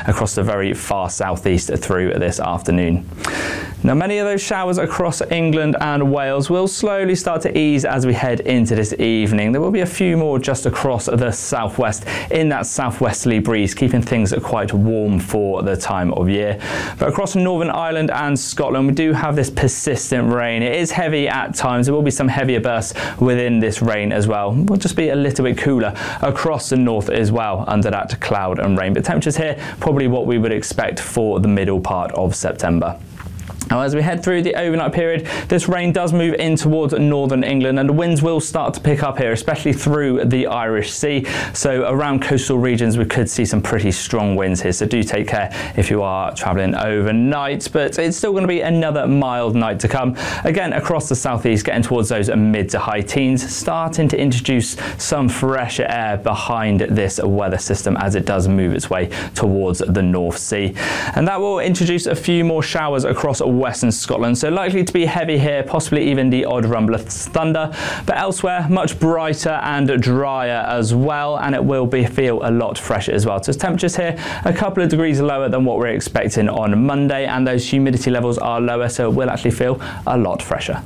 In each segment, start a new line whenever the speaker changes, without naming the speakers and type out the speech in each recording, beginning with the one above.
across the very far southeast through this afternoon. Now, many of those showers across England and Wales will slowly start to ease as we head into this evening. There will be a few more just across the southwest in that southwesterly breeze, keeping things quite warm for the time of year. But across Northern Ireland and Scotland, we do have this persistent rain. It is heavy at times. There will be some heavier bursts within this rain as well. It will just be a little bit cooler across the north as well under that cloud and rain. But temperatures here, probably what we would expect for the middle part of September. Now, as we head through the overnight period, this rain does move in towards northern England and the winds will start to pick up here, especially through the Irish Sea. So around coastal regions, we could see some pretty strong winds here. So do take care if you are travelling overnight, but it's still going to be another mild night to come. Again, across the southeast, getting towards those mid to high teens, starting to introduce some fresher air behind this weather system as it does move its way towards the North Sea. And that will introduce a few more showers across western Scotland, so likely to be heavy here, possibly even the odd rumble of thunder, but elsewhere much brighter and drier as well, and it will feel a lot fresher as well. So temperatures here a couple of degrees lower than what we're expecting on Monday, and those humidity levels are lower, so it will actually feel a lot fresher.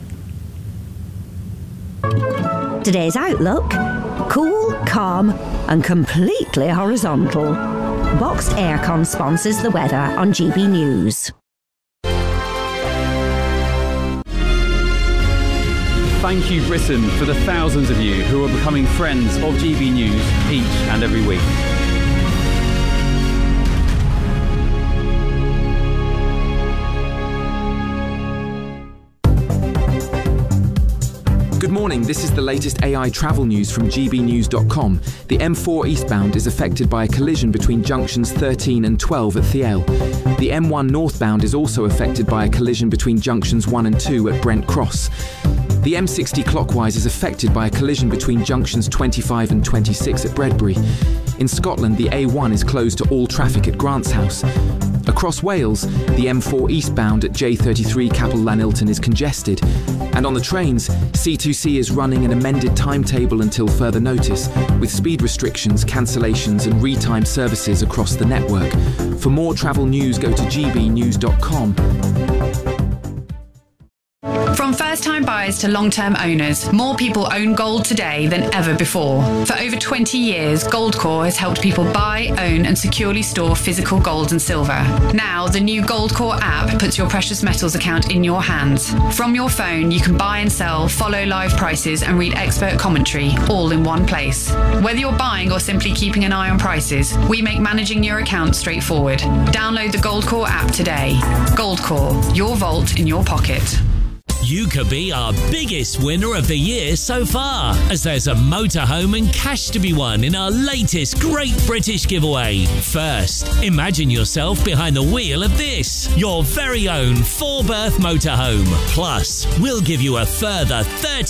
Today's outlook: cool, calm and completely horizontal. Boxed Aircon sponsors the weather on GB News.
Thank you, Britain, for the thousands of you who are becoming friends of GB News each and every week.
Good morning, this is the latest AI travel news from gbnews.com. The M4 eastbound is affected by a collision between junctions 13 and 12 at Thiel. The M1 northbound is also affected by a collision between junctions 1 and 2 at Brent Cross. The M60 clockwise is affected by a collision between junctions 25 and 26 at Bredbury. In Scotland, the A1 is closed to all traffic at Grants House. Across Wales, the M4 eastbound at J33 Capel Llanilton is congested. And on the trains, C2C is running an amended timetable until further notice, with speed restrictions, cancellations and retimed services across the network. For more travel news, go to gbnews.com.
From first-time buyers to long-term owners, more people own gold today than ever before. For over 20 years, Goldcore has helped people buy, own and securely store physical gold and silver. Now, the new Goldcore app puts your precious metals account in your hands. From your phone, you can buy and sell, follow live prices and read expert commentary, all in one place. Whether you're buying or simply keeping an eye on prices, we make managing your account straightforward. Download the Goldcore app today. Goldcore, your vault in your pocket.
You could be our biggest winner of the year so far, as there's a motorhome and cash to be won in our latest Great British Giveaway. First, imagine yourself behind the wheel of this, your very own 4-berth motorhome. Plus, we'll give you a further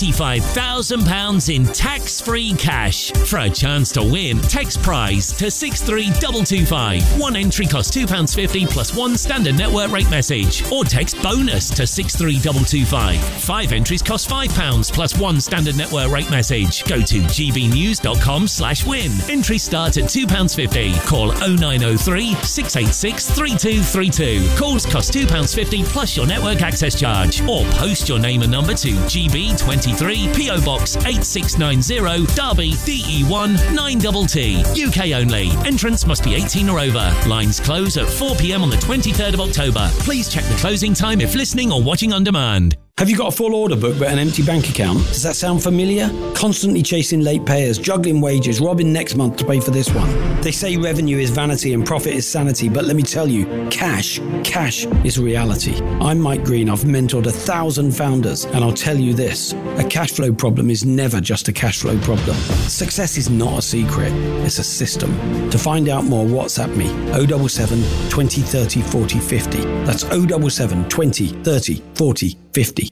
£35,000 in tax-free cash. For a chance to win, text prize to 63225. One entry costs £2.50 plus one standard network rate message, or text bonus to 63225. 5 entries cost £5 plus one standard network rate message. Go to gbnews.com/win. Entries start at £2.50. Call 0903 686 3232. Calls cost £2.50 plus your network access charge. Or post your name and number to GB23 PO Box 8690 Derby DE1 9TT. UK only. Entrance must be 18 or over. Lines close at 4 p.m. on the 23rd of October. Please check the closing time if listening or watching on demand.
Have you got a full order book but an empty bank account? Does that sound familiar? Constantly chasing late payers, juggling wages, robbing next month to pay for this one. They say revenue is vanity and profit is sanity, but let me tell you, cash is reality. I'm Mike Green. I've mentored 1,000 founders, and I'll tell you this, a cash flow problem is never just a cash flow problem. Success is not a secret, it's a system. To find out more, WhatsApp me, 077 20 30 40 50. That's 077 20 30 40 50.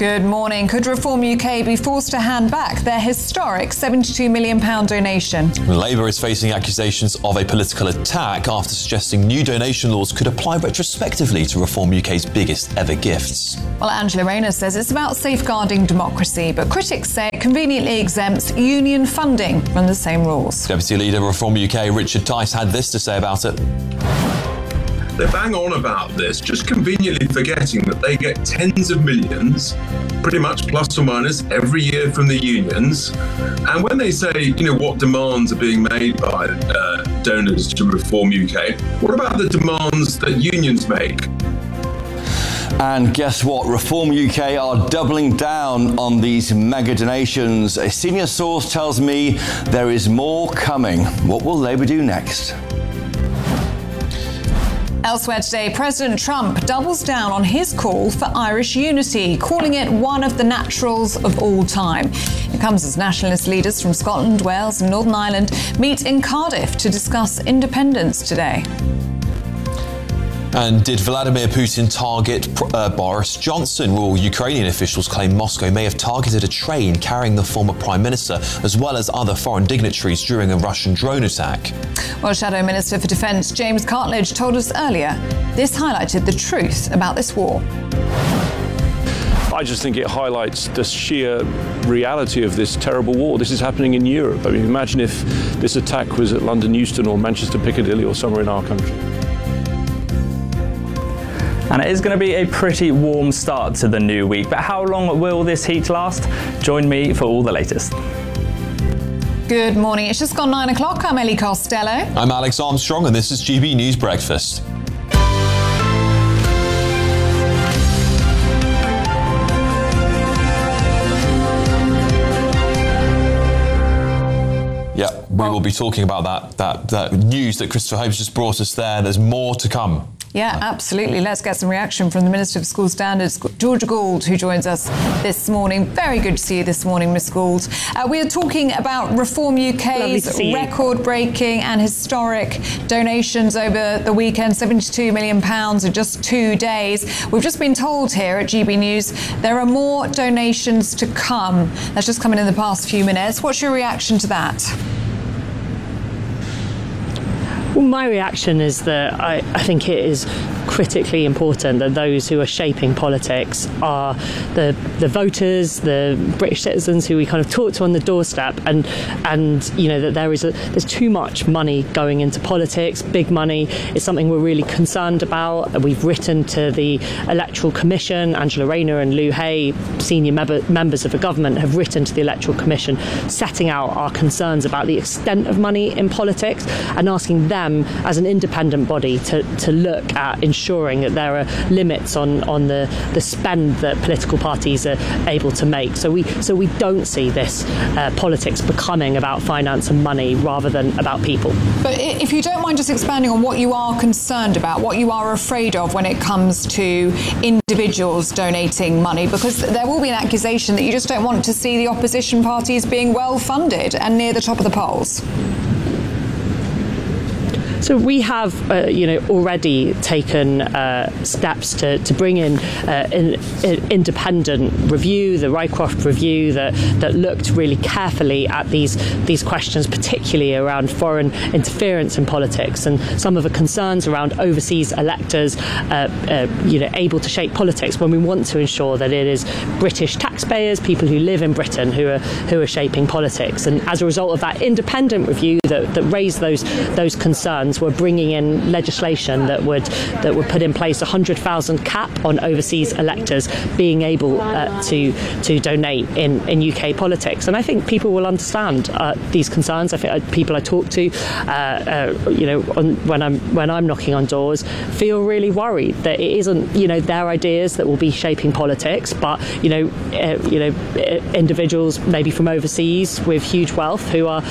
Good morning. Could Reform UK be forced to hand back their historic £72 million donation?
Labour is facing accusations of a political attack after suggesting new donation laws could apply retrospectively to Reform UK's biggest ever gifts.
Well, Angela Rayner says it's about safeguarding democracy, but critics say it conveniently exempts union funding from the same rules.
Deputy Leader Reform UK Richard Tice had this to say about it.
They bang on about this, just conveniently forgetting that they get tens of millions, pretty much plus or minus, every year from the unions. And when they say, what demands are being made by donors to Reform UK, what about the demands that unions make?
And guess what? Reform UK are doubling down on these mega donations. A senior source tells me there is more coming. What will Labour do next?
Elsewhere today, President Trump doubles down on his call for Irish unity, calling it one of the naturals of all time. It comes as nationalist leaders from Scotland, Wales and Northern Ireland meet in Cardiff to discuss independence today.
And did Vladimir Putin target Boris Johnson? Well, Ukrainian officials claim Moscow may have targeted a train carrying the former Prime Minister, as well as other foreign dignitaries during a Russian drone attack.
Well, Shadow Minister for Defence James Cartledge told us earlier this highlighted the truth about this war.
I just think it highlights the sheer reality of this terrible war. This is happening in Europe. I mean, imagine if this attack was at London Euston or Manchester Piccadilly or somewhere in our country.
And it is going to be a pretty warm start to the new week, but how long will this heat last? Join me for all the latest.
Good morning. It's just gone 9 o'clock. I'm Ellie Costello. I'm
Alex Armstrong, and this is GB News Breakfast. Yeah, we will be talking about that news that Christopher Hobbs just brought us there. There's more to come.
Yeah, absolutely. Let's get some reaction from the Minister for School Standards, Georgia Gould, who joins us this morning. Very good to see you this morning, Ms Gould. We are talking about Reform UK's record-breaking and historic donations over the weekend, £72 million in just 2 days. We've just been told here at GB News there are more donations to come. That's just come in the past few minutes. What's your reaction to that?
Well, my reaction is that I think it is critically important that those who are shaping politics are the voters, the British citizens who we kind of talk to on the doorstep, and that there's too much money going into politics. Big money is something we're really concerned about. We've written to the Electoral Commission. Angela Rayner and Lou Hay, senior members of the government, have written to the Electoral Commission setting out our concerns about the extent of money in politics and asking them as an independent body to look at ensuring that there are limits on the spend that political parties are able to make. So we don't see this politics becoming about finance and money rather than about people.
But if you don't mind just expanding on what you are concerned about, what you are afraid of when it comes to individuals donating money, because there will be an accusation that you just don't want to see the opposition parties being well funded and near the top of the polls.
So we have, already taken steps to bring in an independent review, the Rycroft review, that looked really carefully at these questions, particularly around foreign interference in politics and some of the concerns around overseas electors, able to shape politics, when we want to ensure that it is British taxpayers, people who live in Britain, who are shaping politics. And as a result of that independent review that raised those concerns, we're bringing in legislation that would put in place a 100,000 cap on overseas electors being able to donate in UK politics. And I think people will understand these concerns. I think people I talk to, when I'm knocking on doors, feel really worried that it isn't their ideas that will be shaping politics, but individuals maybe from overseas with huge wealth who are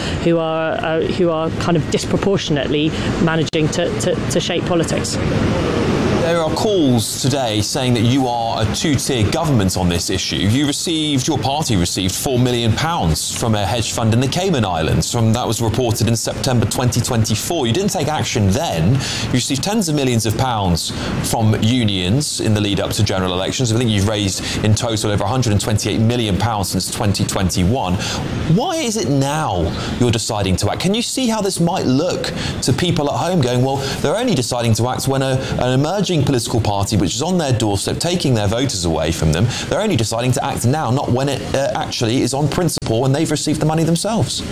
kind of disproportionately managing to shape politics.
There are calls today saying that you are a two-tier government on this issue. Your party received £4 million from a hedge fund in the Cayman Islands. That was reported in September 2024. You didn't take action then. You received tens of millions of pounds from unions in the lead up to general elections. I think you've raised in total over £128 million since 2021. Why is it now you're deciding to act? Can you see how this might look to people at home going, well, they're only deciding to act when an emerging political party, which is on their doorstep, taking their voters away from them, they're only deciding to act now, not when it actually is on principle when they've received the money themselves?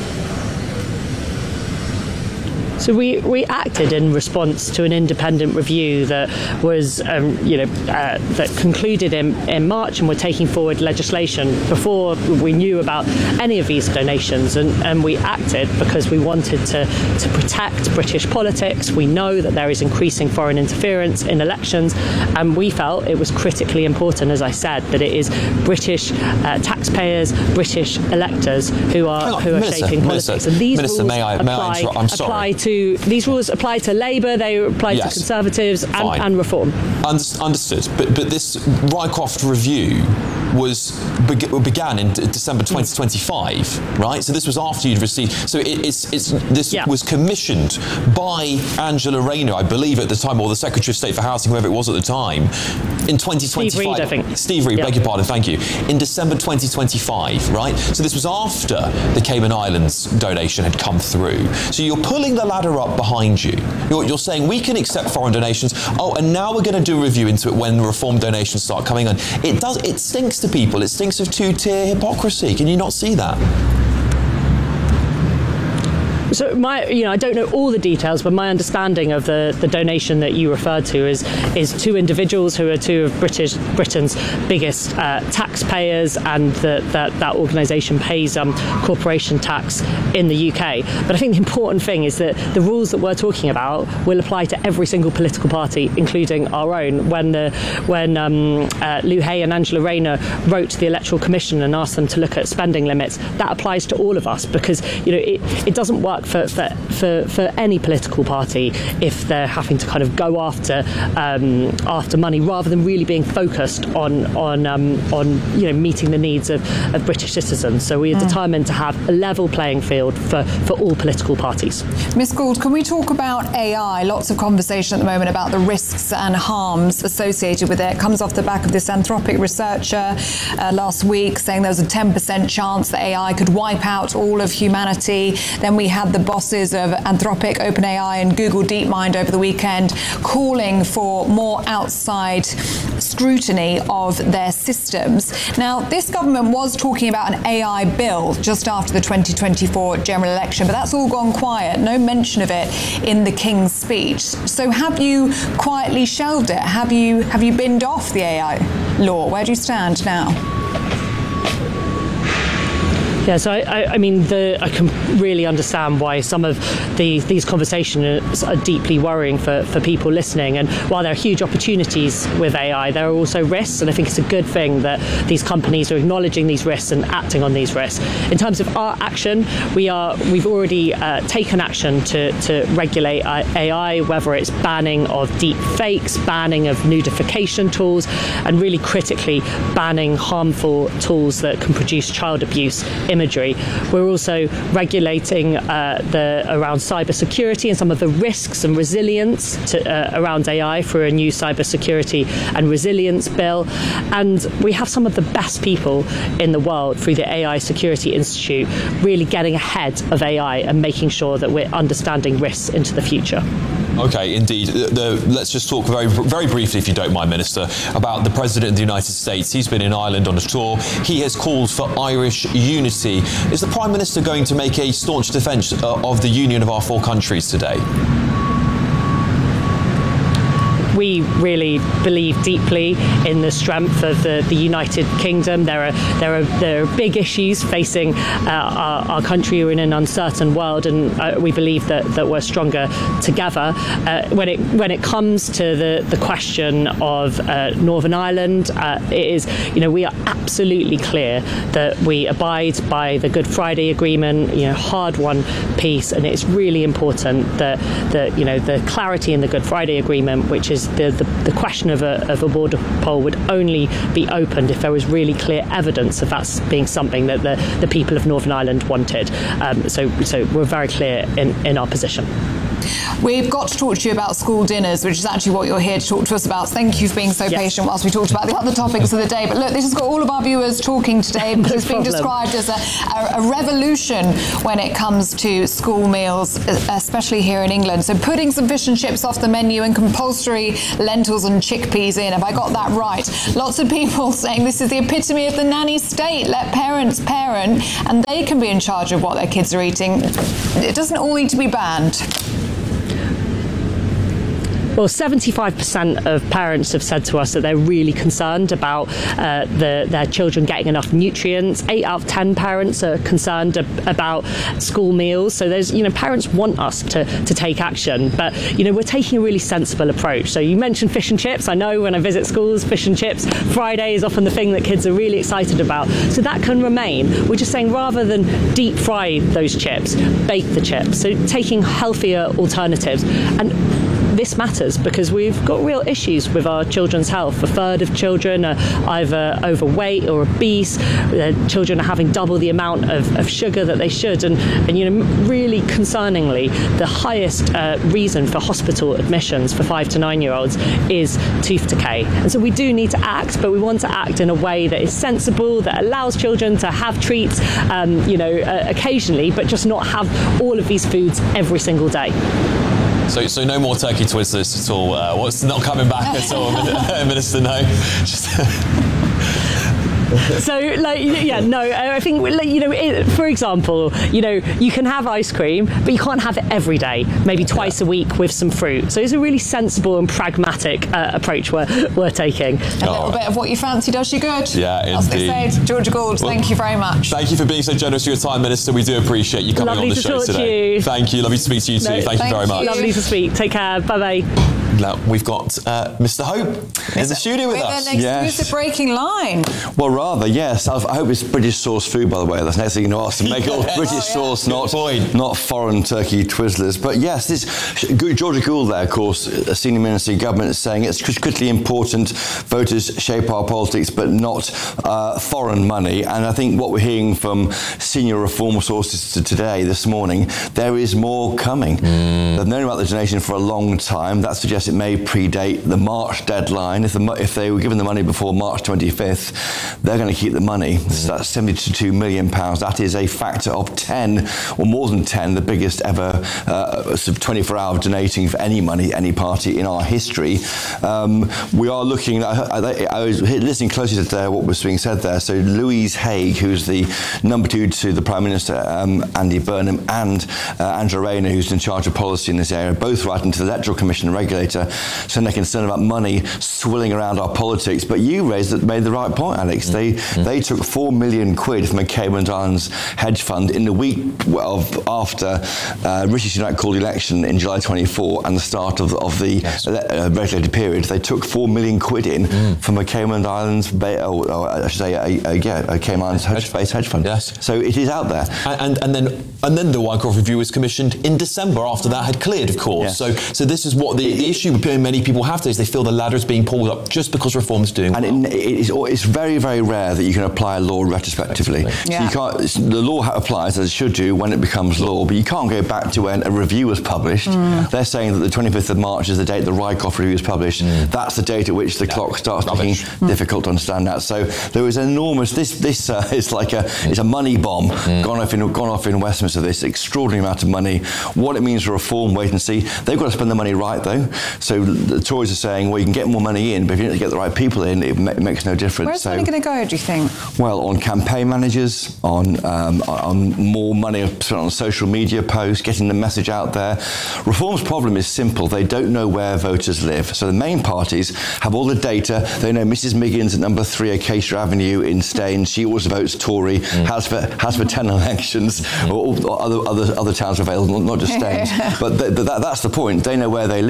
So we acted in response to an independent review that was, that concluded in March, and we're taking forward legislation before we knew about any of these donations. And we acted because we wanted to protect British politics. We know that there is increasing foreign interference in elections, and we felt it was critically important, as I said, that it is British taxpayers, British electors who are shaping politics. And these rules apply to these rules apply to Labour, they apply to Conservatives and Reform.
Understood. But this Rycroft review began in December 2025, right? So this was after you'd received. So this was commissioned by Angela Rayner, I believe at the time, or the Secretary of State for Housing, whoever it was at the time, in 2025.
Steve Reed, I think.
Steve Reed, beg your pardon, thank you. In December 2025, right? So this was after the Cayman Islands donation had come through. So you're pulling the ladder up behind you. You're saying we can accept foreign donations. Oh, and now we're going to do a review into it when reform donations start coming on. It stinks to people. It stinks of two-tier hypocrisy. Can you not see that?
So I don't know all the details, but my understanding of the donation that you referred to is two individuals who are two of Britain's biggest taxpayers, and that organisation pays corporation tax in the UK. But I think the important thing is that the rules that we're talking about will apply to every single political party, including our own. When Lou Hay and Angela Rayner wrote to the Electoral Commission and asked them to look at spending limits, that applies to all of us, because it doesn't work for any political party if they're having to kind of go after money rather than really being focused on meeting the needs of British citizens. So we are determined to have a level playing field for all political parties.
Ms. Gould, can we talk about AI? Lots of conversation at the moment about the risks and harms associated with it. It comes off the back of this Anthropic researcher last week saying there was a 10% chance that AI could wipe out all of humanity. Then we had the bosses of Anthropic, OpenAI and Google DeepMind over the weekend calling for more outside scrutiny of their systems. Now, this government was talking about an AI bill just after the 2024 general election, but that's all gone quiet. No mention of it in the King's speech. So have you quietly shelved it? Have you binned off the AI law? Where do you stand now?
Yeah, so I can really understand why some of these conversations are deeply worrying for people listening. And while there are huge opportunities with AI, there are also risks. And I think it's a good thing that these companies are acknowledging these risks and acting on these risks. In terms of our action, we've already taken action to regulate AI, whether it's banning of deep fakes, banning of nudification tools, and really critically banning harmful tools that can produce child abuse imagery. We're also regulating around cybersecurity and some of the risks and resilience around AI for a new cybersecurity and resilience bill. And we have some of the best people in the world through the AI Security Institute really getting ahead of AI and making sure that we're understanding risks into the future.
Okay, indeed. Let's just talk very, very briefly, if you don't mind, Minister, about the President of the United States. He's been in Ireland on a tour. He has called for Irish unity. Is the Prime Minister going to make a staunch defence of the union of our four countries today?
We really believe deeply in the strength of the United Kingdom. There are big issues facing our country. We're in an uncertain world, and we believe that we're stronger together. When it comes to the question of Northern Ireland, it is, we are absolutely clear that we abide by the Good Friday Agreement, hard-won peace, and it's really important that the clarity in the Good Friday Agreement, which is the question of a border poll would only be opened if there was really clear evidence of that being something that the people of Northern Ireland wanted. So we're very clear in our position.
We've got to talk to you about school dinners, which is actually what you're here to talk to us about. Thank you for being so patient whilst we talked about the other topics of the day. But look, this has got all of our viewers talking today because it's being described as a revolution when it comes to school meals, especially here in England. So putting some fish and chips off the menu and compulsory lentils and chickpeas in. Have I got that right? Lots of people saying this is the epitome of the nanny state. Let parents parent and they can be in charge of what their kids are eating. It doesn't all need to be banned.
Well, 75% of parents have said to us that they're really concerned about their children getting enough nutrients. 8 out of 10 parents are concerned about school meals. So there's, parents want us to take action, but, we're taking a really sensible approach. So you mentioned fish and chips. I know when I visit schools, fish and chips Friday is often the thing that kids are really excited about. So that can remain. We're just saying rather than deep fry those chips, bake the chips. So taking healthier alternatives. And this matters because we've got real issues with our children's health. A third of children are either overweight or obese. Their children are having double the amount of sugar that they should. And really concerningly, the highest reason for hospital admissions for 5 to 9-year-olds is tooth decay. And so we do need to act, but we want to act in a way that is sensible, that allows children to have treats, occasionally, but just not have all of these foods every single day.
So no more turkey twizzlers at all. What's not coming back at all, Minister? No.
So, I think, for example, you can have ice cream, but you can't have it every day, maybe twice a week with some fruit. So it's a really sensible and pragmatic approach we're taking.
A little bit of what you fancy does you good.
Yeah,
as
indeed.
they say. Georgia Gould, thank you very much.
Thank you for being so generous with your time, Minister. We do appreciate you coming on the show today.
Lovely to talk to you.
Thank you. Lovely to speak to you too. Thank you very much.
Lovely to speak. Take care. Bye-bye.
Now, we've got Mr. Hope in the studio with us.
With an exclusive breaking line.
Well, rather, yes. I hope it's British source food, by the way. That's the next thing you know. To make it all British source, not foreign turkey twizzlers. But yes, this Georgia Gould there, of course, a senior minister of government, is saying it's critically important voters shape our politics, but not foreign money. And I think what we're hearing from senior reform sources today, this morning, there is more coming. They've known about the donation for a long time. That suggests it may predate the March deadline. If they were given the money before March 25th, they're going to keep the money. So that's £72 million. That is a factor of 10, or more than 10, the biggest ever sort of 24-hour donating for any money, any party in our history. We are looking, I was listening closely to what was being said there. So Louise Haigh, who's the number 2 to the Prime Minister, Andy Burnham, and Angela Rayner, who's in charge of policy in this area, both writing to the Electoral Commission regulator, saying they're concerned about money swirling around our politics. But you made the right point, Alex. They took £4 million from a Cayman Islands hedge fund in the week after Rishi Sunak called the election in July 24 and the start of the regulated period. They took £4 million in from a Cayman Islands, a Cayman Islands hedge fund.
Yes.
So it is out there.
And then the Wycroft Review was commissioned in December after that had cleared, of course. Yes. So this is what the issue many people have today is they feel the ladder is being pulled up just because reform's doing well.
And it's very, very rare that you can apply a law retrospectively.
Yeah.
So the law applies as it should do when it becomes law, but you can't go back to when a review was published. They're saying that the 25th of March is the date the Rycroft Review was published. That's the date at which the clock starts being difficult to understand that. So there is enormous. This is like it's a money bomb gone off in Westminster. This extraordinary amount of money. What it means for reform, wait and see. They've got to spend the money right though. So the Tories are saying, well, you can get more money in, but if you don't get the right people in, it makes no difference.
Where's money going to go, do you think?
Well, on campaign managers, on more money spent on social media posts, getting the message out there. Reform's problem is simple. They don't know where voters live. So the main parties have all the data. They know Mrs. Miggins at number 3 Acacia Avenue in Staines. She always votes Tory, has for 10 elections, or other towns are available, not just Staines. But that's the point. They know where they live. Yeah.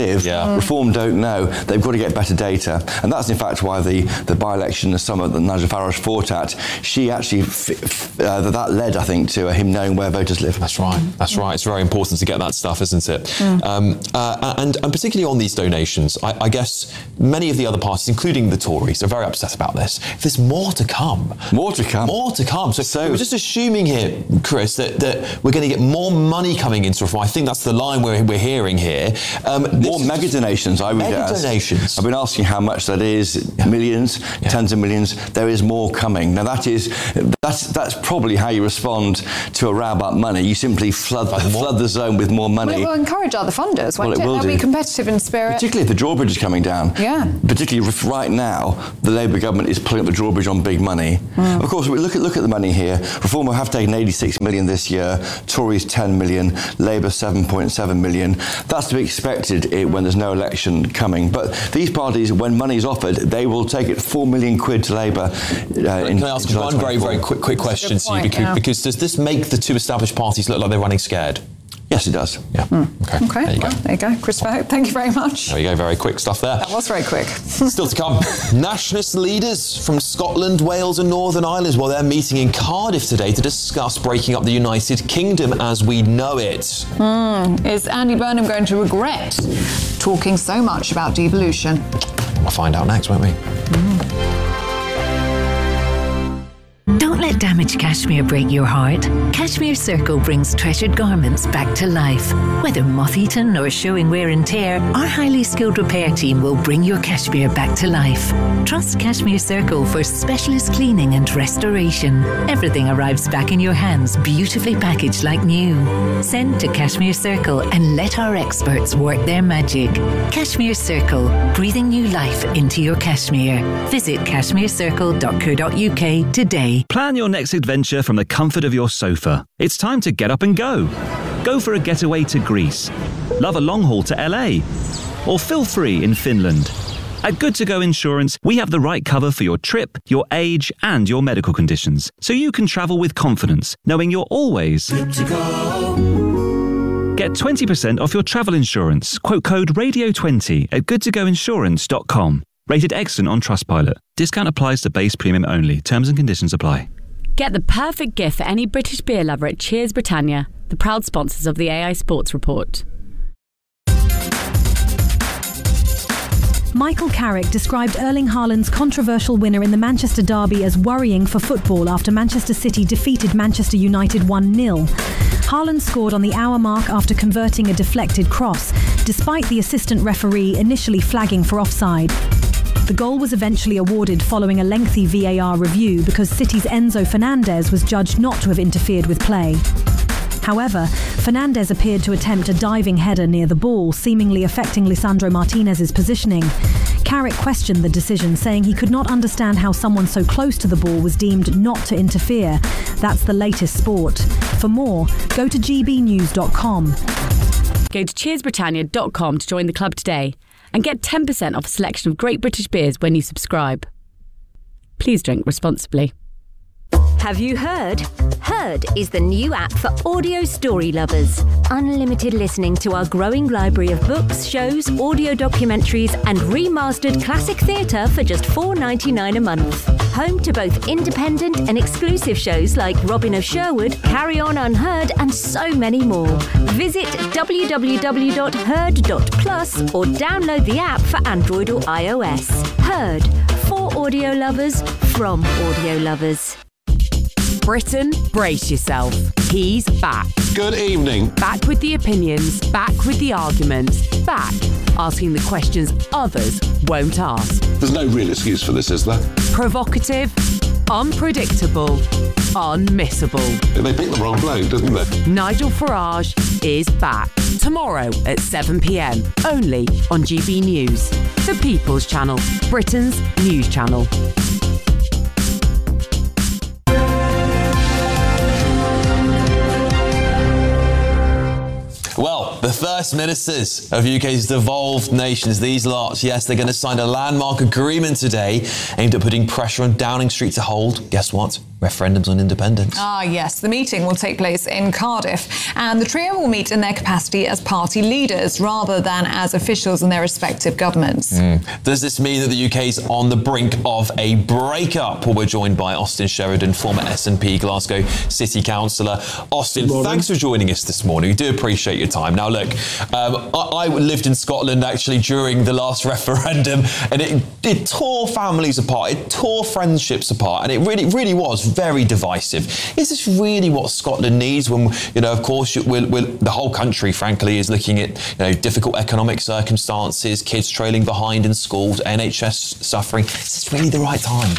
Reform don't know. They've got to get better data. And that's in fact why the by-election this summer that Nigel Farage fought at, she actually, that led, I think, to him knowing where voters live.
That's right. That's right. It's very important to get that stuff, isn't it? And particularly on these donations, I guess many of the other parties, including the Tories, are very upset about this. There's more to come.
More to come.
More to come. So we're just assuming here, Chris, that we're going to get more money coming into reform. I think that's the line we're hearing here.
More mega donations, I would guess.
Mega donations.
I've been asking how much that is. Millions, tens of millions. There is more coming. Now that's probably how you respond to a row about money. You simply flood the zone with more money.
Well, it will encourage other funders, won't it? They'll be competitive in spirit.
Particularly if the drawbridge is coming down.
Yeah.
Particularly right now, the Labour government is pulling up the drawbridge on big money. Of course, we look at the money here. Reform will have taken 86 million this year. Tories 10 million. Labour 7.7 million. That's to be expected when there's no election coming. But these parties, when money's offered, they will take it 4 million quid to Labour.
Can I ask one very quick question to you? Because does this make the two established parties look like they're running scared?
Yes, it does.
Yeah.
Okay. There you go. Chris, thank you very much.
There you go. Very quick stuff there.
That was very quick.
Still to come. Nationalist leaders from Scotland, Wales and Northern Ireland, well, they're meeting in Cardiff today to discuss breaking up the United Kingdom as we know it.
Is Andy Burnham going to regret talking so much about devolution?
We'll find out next, won't we?
Don't let damaged cashmere break your heart. Cashmere Circle brings treasured garments back to life. Whether moth-eaten or showing wear and tear, our highly skilled repair team will bring your cashmere back to life. Trust Cashmere Circle for specialist cleaning and restoration. Everything arrives back in your hands, beautifully packaged like new. Send to Cashmere Circle and let our experts work their magic. Cashmere Circle, breathing new life into your cashmere. Visit cashmerecircle.co.uk today.
Plan your next adventure from the comfort of your sofa. It's time to get up and go. Go for a getaway to Greece. Love a long haul to LA. Or feel free in Finland. At Good To Go Insurance, we have the right cover for your trip, your age, and your medical conditions, so you can travel with confidence, knowing you're always good to go. Get 20% off your travel insurance. Quote code RADIO20 at goodtogoinsurance.com. Rated excellent on Trustpilot. Discount applies to base premium only. Terms and conditions apply.
Get the perfect gift for any British beer lover at Cheers Britannia, the proud sponsors of the AI Sports Report.
Michael Carrick described Erling Haaland's controversial winner in the Manchester derby as worrying for football after Manchester City defeated Manchester United 1-0. Haaland scored on the hour mark after converting a deflected cross, despite the assistant referee initially flagging for offside. The goal was eventually awarded following a lengthy VAR review because City's Enzo Fernandez was judged not to have interfered with play. However, Fernandez appeared to attempt a diving header near the ball, seemingly affecting Lisandro Martinez's positioning. Carrick questioned the decision, saying he could not understand how someone so close to the ball was deemed not to interfere. That's the latest sport. For more, go to gbnews.com.
Go to cheersbritannia.com to join the club today and get 10% off a selection of great British beers when you subscribe. Please drink responsibly.
Have you heard? Heard is the new app for audio story lovers. Unlimited listening to our growing library of books, shows, audio documentaries and remastered classic theatre for just $4.99 a month. Home to both independent and exclusive shows like Robin of Sherwood, Carry On Unheard and so many more. Visit www.heard.plus or download the app for Android or iOS. Heard, for audio lovers, from audio lovers.
Britain, brace yourself. He's back.
Good evening.
Back with the opinions, back with the arguments, back asking the questions others won't ask.
There's no real excuse for this, is there?
Provocative, unpredictable, unmissable.
They picked the wrong bloke, didn't they?
Nigel Farage is back. Tomorrow at 7 p.m, only on GB News. The People's Channel, Britain's news channel.
Well, the First Ministers of UK's devolved nations, these lots, yes, they're going to sign a landmark agreement today aimed at putting pressure on Downing Street to hold, guess what? referendums on independence.
Ah, yes. The meeting will take place in Cardiff, and the trio will meet in their capacity as party leaders rather than as officials in their respective governments.
Does this mean that the UK's on the brink of a breakup? Well, we're joined by Austin Sheridan, former SNP Glasgow City Councillor. Austin, thanks for joining us this morning. We do appreciate your time. Now, look, I lived in Scotland actually during the last referendum, and it tore families apart, it tore friendships apart, and it really was very divisive. Is this really what Scotland needs when, of course, the whole country, frankly, is looking at, difficult economic circumstances, kids trailing behind in schools, NHS suffering? Is this really the right time?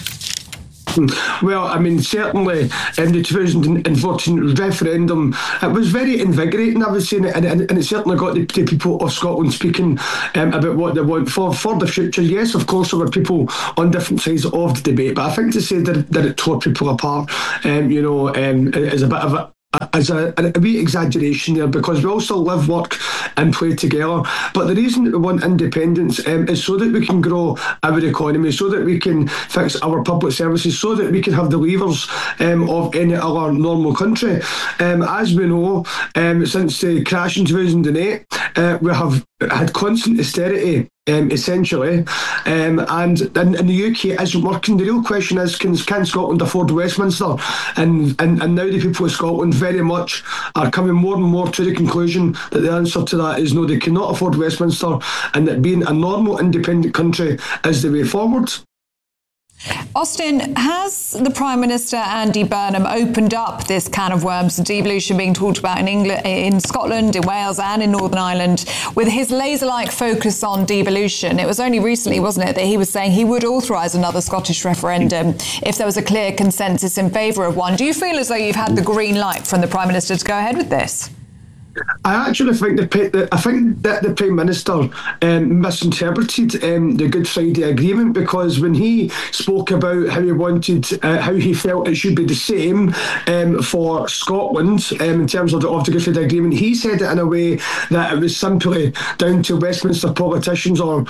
Well, I mean, certainly in the 2014 referendum, it was very invigorating, I would say, and it certainly got the people of Scotland speaking about what they want for the future. Yes, of course, there were people on different sides of the debate, but I think to say that it tore people apart, is a bit of a wee exaggeration there, because we all still live, work and play together. But the reason that we want independence is so that we can grow our economy, so that we can fix our public services, so that we can have the levers of any other normal country. As we know, since the crash in 2008, we have had constant austerity, essentially, and in the UK it isn't working. The real question is, can Scotland afford Westminster? And now the people of Scotland very much are coming more and more to the conclusion that the answer to that is no, they cannot afford Westminster, and that being a normal independent country is the way forward.
Austin, has the Prime Minister Andy Burnham opened up this can of worms, devolution being talked about in England, in Scotland, in Wales and in Northern Ireland, with his laser-like focus on devolution? It was only recently, wasn't it, that he was saying he would authorise another Scottish referendum if there was a clear consensus in favour of one. Do you feel as though you've had the green light from the Prime Minister to go ahead with this?
I actually think that the Prime Minister misinterpreted the Good Friday Agreement, because when he spoke about how he felt it should be the same for Scotland in terms of the Good Friday Agreement, he said it in a way that it was simply down to Westminster politicians, or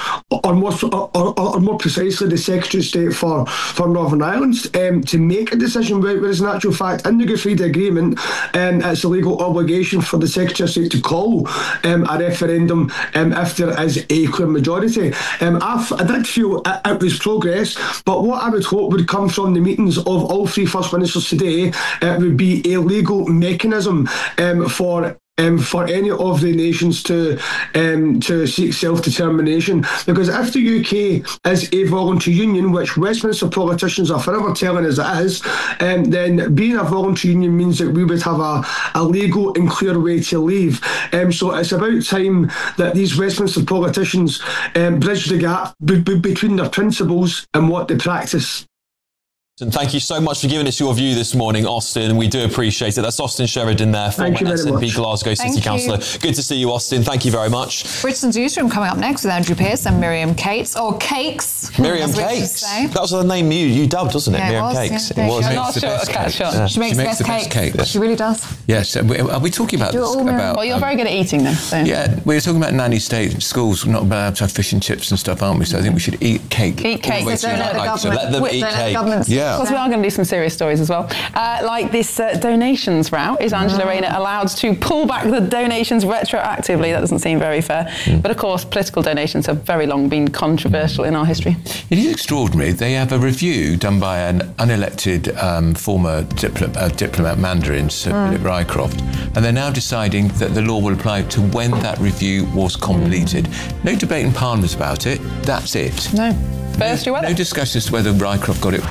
more precisely the Secretary of State for Northern Ireland, to make a decision. Whereas in actual fact, in the Good Friday Agreement, it's a legal obligation for the Secretary of State to call a referendum if there is a clear majority. I did feel it was progress, but what I would hope would come from the meetings of all three First Ministers today would be a legal mechanism for any of the nations to seek self-determination. Because if the UK is a voluntary union, which Westminster politicians are forever telling us it is, then being a voluntary union means that we would have a legal and clear way to leave. So it's about time that these Westminster politicians bridge the gap between their principles and what they practice.
And thank you so much for giving us your view this morning, Austin. We do appreciate it. That's Austin Sheridan there, former SNP Glasgow City Councillor. Good to see you, Austin. Thank you very much.
Britain's Newsroom coming up next with Andrew Pearce and Miriam Cates, or Cakes.
Miriam Cakes. That was the name you dubbed, wasn't it?
Yeah,
Miriam Cakes. It was.
She makes the best cake. She really does.
Yes. Are we talking about
Well, you're very good at eating them. So.
Yeah, we're talking about nanny state schools. We're not allowed to have fish and chips and stuff, aren't we? So I think we should eat cake.
Eat cake.
Let
them eat cake.
Yeah. Because we are going to do some serious stories as well. Like this donations route. Is Angela Rayner allowed to pull back the donations retroactively? That doesn't seem very fair. But of course, political donations have very long been controversial in our history.
It is extraordinary. They have a review done by an unelected former diplomat Mandarin, Sir Philip Rycroft, and they're now deciding that the law will apply to when that review was completed. No debate in Parliament about it. That's it.
No. First, you
no discussion as to whether Rycroft got it.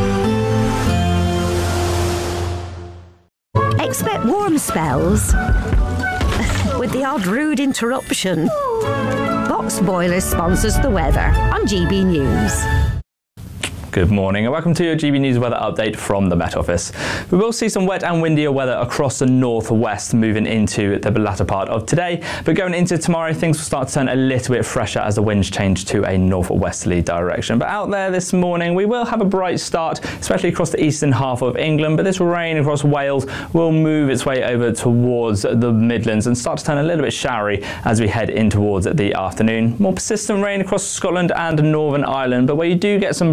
Expect warm spells with the odd rude interruption. Box Boilers sponsors the weather on GB News.
Good morning and welcome to your GB News weather update from the Met Office. We will see some wet and windier weather across the northwest moving into the latter part of today, but going into tomorrow things will start to turn a little bit fresher as the winds change to a northwesterly direction. But out there this morning we will have a bright start, especially across the eastern half of England, but this rain across Wales will move its way over towards the Midlands and start to turn a little bit showery as we head in towards the afternoon. More persistent rain across Scotland and Northern Ireland, but where you do get some brighter and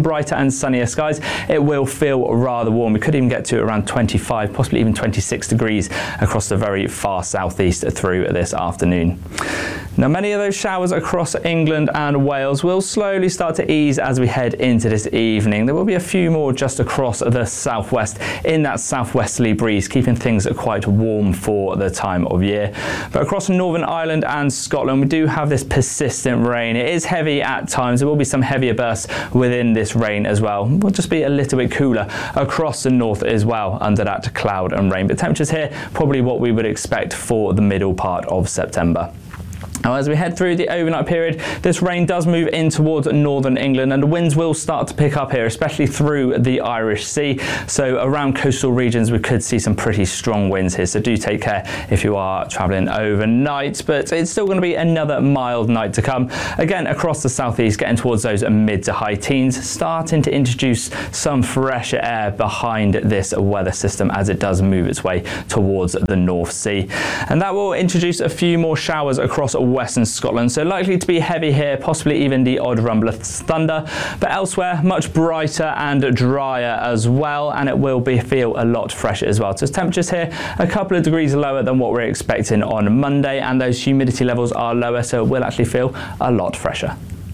and sunnier skies, it will feel rather warm. We could even get to around 25, possibly even 26 degrees across the very far southeast through this afternoon. Now, many of those showers across England and Wales will slowly start to ease as we head into this evening. There will be a few more just across the southwest in that southwesterly breeze, keeping things quite warm for the time of year. But across Northern Ireland and Scotland, we do have this persistent rain. It is heavy at times. There will be some heavier bursts within this rain as well. It will just be a little bit cooler across the north as well under that cloud and rain. But temperatures here, probably what we would expect for the middle part of September. Now, as we head through the overnight period, this rain does move in towards northern England and the winds will start to pick up here, especially through the Irish Sea. So around coastal regions, we could see some pretty strong winds here. So do take care if you are travelling overnight, but it's still going to be another mild night to come. Again, across the southeast, getting towards those mid to high teens, starting to introduce some fresher air behind this weather system as it does move its way towards the North Sea. And that will introduce a few more showers across western Scotland, so likely to be heavy here, possibly even the odd rumble of thunder, but elsewhere much brighter and drier as well, and it will feel a lot fresher as well. So temperatures here a couple of degrees lower than what we're expecting on Monday, and those humidity levels are lower, so it will actually feel a lot fresher.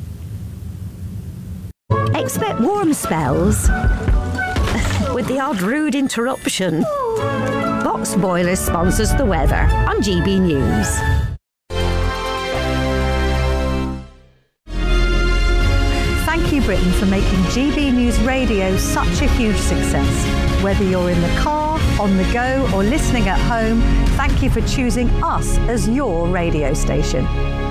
Expect warm spells with the odd rude interruption. Box Boilers sponsors the weather on GB News.
Thank you, Britain, for making GB News Radio such a huge success. Whether you're in the car, on the go, or listening at home, thank you for choosing us as your radio station.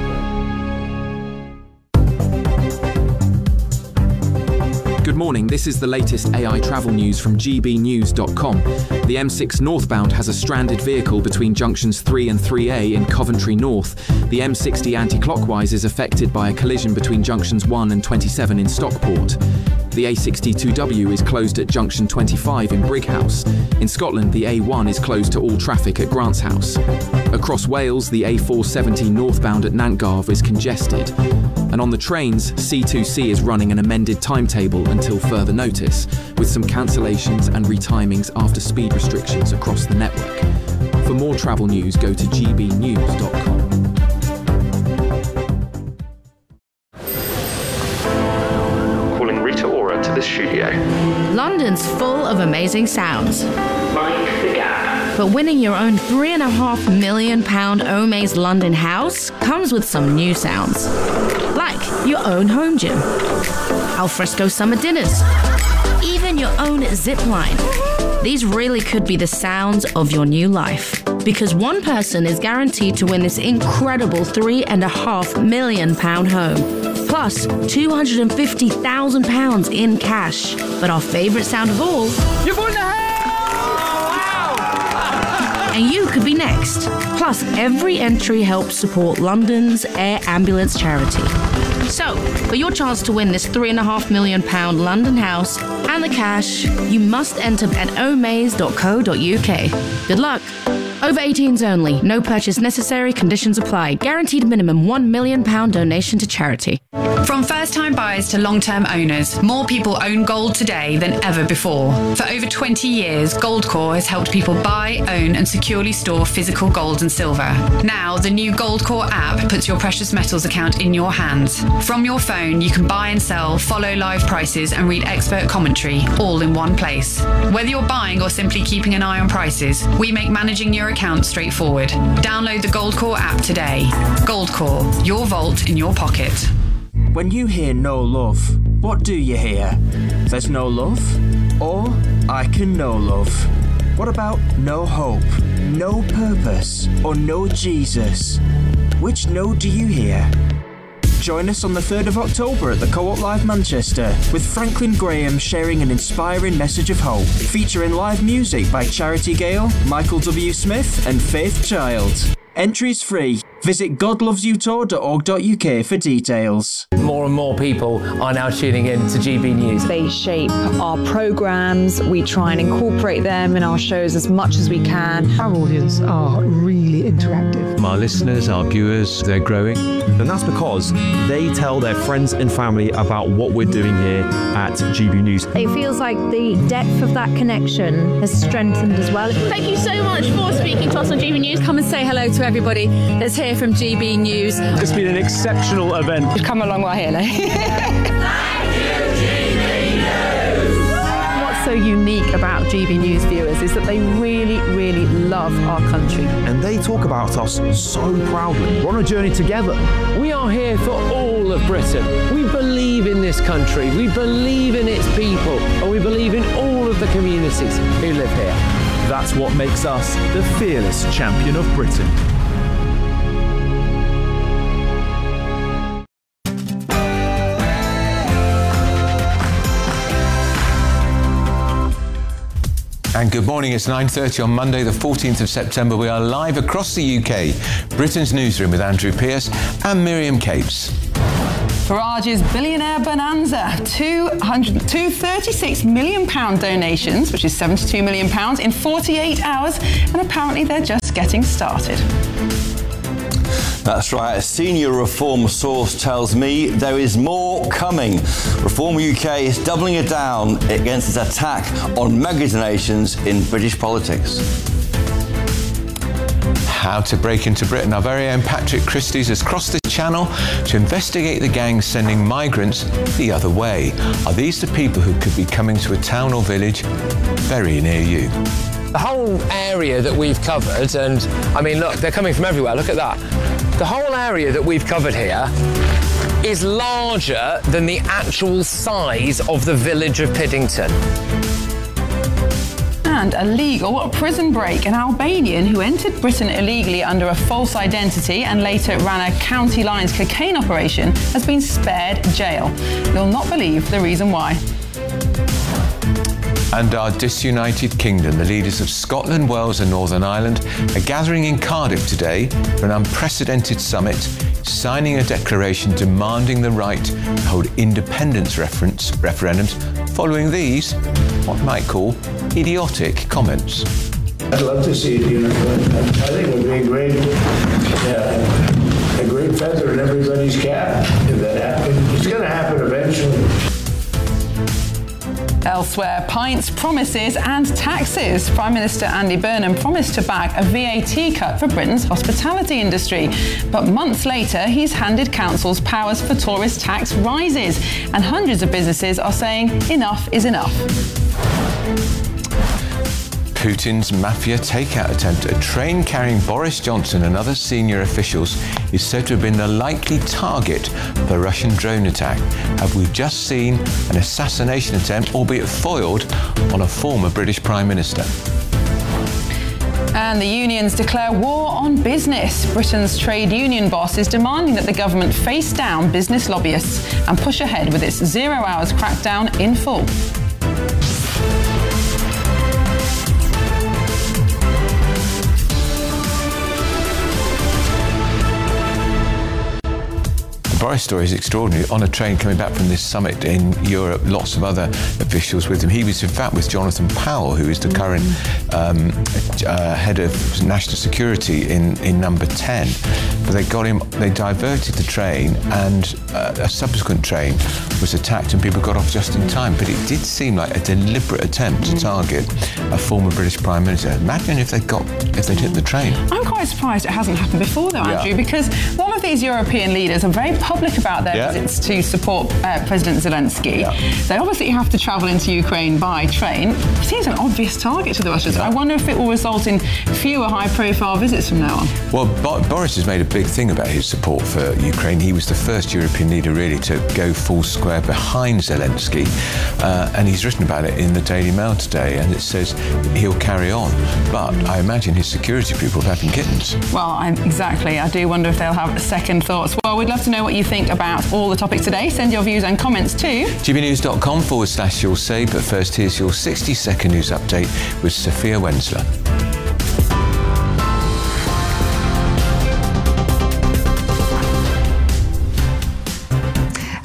Good morning, this is the latest AI travel news from gbnews.com. The M6 northbound has a stranded vehicle between junctions 3 and 3A in Coventry North. The M60 anti-clockwise is affected by a collision between junctions 1 and 27 in Stockport. The A62W is closed at junction 25 in Brighouse. In Scotland, the A1 is closed to all traffic at Grants House. Across Wales, the A470 northbound at Nantgarv is congested. And on the trains, C2C is running an amended timetable until further notice, with some cancellations and retimings after speed restrictions across the network. For more travel news, go to gbnews.com.
Calling Rita Ora to the studio.
London's full of amazing sounds.
Mind the gap.
But winning your own £3.5 million Omaze London house comes with some new sounds. Like your own home gym, alfresco summer dinners, even your own zip line. These really could be the sounds of your new life. Because one person is guaranteed to win this incredible £3.5 million home. Plus £250,000 in cash. But our favourite sound of all...
You've won the house!
And you could be next. Plus, every entry helps support London's Air Ambulance charity. So, for your chance to win this £3.5 million London house and the cash, you must enter at omaze.co.uk. Good luck. Over 18s only. No purchase necessary. Conditions apply. Guaranteed minimum £1 million donation to charity.
From first-time buyers to long-term owners, more people own gold today than ever before. For over 20 years, Goldcore has helped people buy, own and securely store physical gold and silver. Now, the new Goldcore app puts your precious metals account in your hands. From your phone, you can buy and sell, follow live prices and read expert commentary, all in one place. Whether you're buying or simply keeping an eye on prices, we make managing your account straightforward. Download the Goldcore app today. Goldcore, your vault in your pocket.
When you hear no love, what do you hear? There's no love? Or I can know love. What about no hope, no purpose, or no Jesus? Which no do you hear? Join us on the 3rd of October at the Co-op Live Manchester with Franklin Graham sharing an inspiring message of hope, featuring live music by Charity Gale, Michael W. Smith and Faith Child. Entries free. Visit godlovesyoutour.org.uk for details.
More and more people are now tuning in to GB News.
They shape our programmes. We try and incorporate them in our shows as much as we can.
Our audience are really interactive.
Our listeners, our viewers, they're growing.
And that's because they tell their friends and family about what we're doing here at GB News.
It feels like the depth of that connection has strengthened as well.
Thank you so much for speaking to us on GB News.
Come and say hello to everybody that's here from GB News.
It's been an exceptional event.
We've come a long way here now.
What's so unique about GB News viewers is that they really, really love our country.
And they talk about us so proudly. We're on a journey together.
We are here for all of Britain. We believe in this country, we believe in its people, and we believe in all of the communities who live here.
That's what makes us the fearless champion of Britain.
And good morning, it's 9:30 on Monday the 14th of September. We are live across the UK, Britain's newsroom with Andrew Pearce and Miriam Capes.
Farage's billionaire bonanza, £236 million donations, which is £72 million in 48 hours, and apparently they're just getting started.
That's right. A senior Reform source tells me there is more coming. Reform UK is doubling it down against its attack on mega donations in British politics.
How to break into Britain. Our very own Patrick Christys has crossed the channel to investigate the gangs sending migrants the other way. Are these the people who could be coming to a town or village very near you?
The whole area that we've covered, and I mean, look, they're coming from everywhere. Look at that. The whole area that we've covered here is larger than the actual size of the village of Piddington.
And a legal prison break. An Albanian who entered Britain illegally under a false identity and later ran a county lines cocaine operation has been spared jail. You'll not believe the reason why.
And our disunited kingdom, the leaders of Scotland, Wales and Northern Ireland are gathering in Cardiff today for an unprecedented summit, signing a declaration demanding the right to hold independence referendums following these, what you might call, idiotic comments.
I'd love to see it, I think it would be a great feather in everybody's cap if that happened. It's going to happen eventually.
Elsewhere, pints, promises and taxes. Prime Minister Andy Burnham promised to back a VAT cut for Britain's hospitality industry. But months later, he's handed councils powers for tourist tax rises. And hundreds of businesses are saying enough is enough.
Putin's mafia takeout attempt. A train carrying Boris Johnson and other senior officials is said to have been the likely target of a Russian drone attack. Have we just seen an assassination attempt, albeit foiled, on a former British Prime Minister?
And the unions declare war on business. Britain's trade union boss is demanding that the government face down business lobbyists and push ahead with its 0 hours crackdown in full.
Boris' story is extraordinary. On a train coming back from this summit in Europe, lots of other officials with him. He was in fact with Jonathan Powell, who is the current head of national security in number 10. But they diverted the train, and a subsequent train was attacked and people got off just in time. But it did seem like a deliberate attempt to target a former British Prime Minister. Imagine if they'd hit the train.
I'm quite surprised it hasn't happened before though, Andrew, because one of these European leaders are very public about their visits to support President Zelensky. They obviously have to travel into Ukraine by train. It seems an obvious target to the Russians. I wonder if it will result in fewer high-profile visits from now on.
Well, Boris has made a big thing about his support for Ukraine. He was the first European leader really to go full square behind Zelensky, and he's written about it in the Daily Mail today, and it says he'll carry on. But I imagine his security people have had him kittens.
Well, exactly. I do wonder if they'll have second thoughts. Well, we'd love to know what you think about all the topics today. Send your views and comments to
gbnews.com/you'll say. But first, here's your 60-second news update with Sophia Wensler.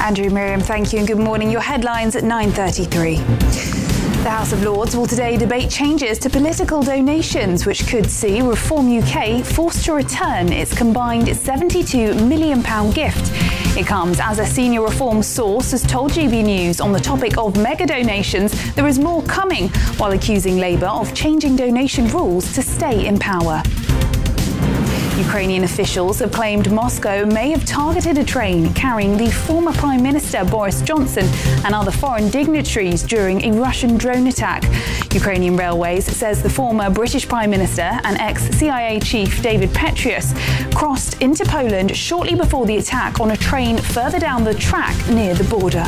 Andrew, Miriam, thank you and good morning. Your headlines at 9:33. The House of Lords will today debate changes to political donations, which could see Reform UK forced to return its combined £72 million gift. It comes as a senior Reform source has told GB News on the topic of mega donations there is more coming, while accusing Labour of changing donation rules to stay in power. Ukrainian officials have claimed Moscow may have targeted a train carrying the former Prime Minister Boris Johnson and other foreign dignitaries during a Russian drone attack. Ukrainian Railways says the former British Prime Minister and ex-CIA chief David Petraeus crossed into Poland shortly before the attack on a train further down the track near the border.